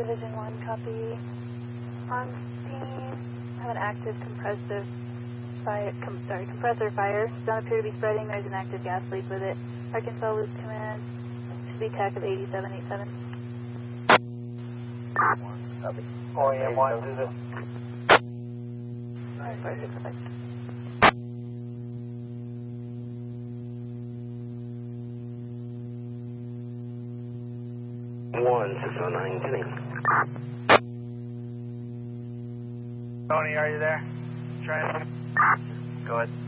Vision 1, copy. On scene, have an active compressor fire. Doesn't appear to be spreading. There's an active gas leak with it. Arkansas Loop Command. Should be TAC of 8787. Copy. OEM1 to the... Perfect. 609, 10. Tony, are you there? Trying. Go ahead.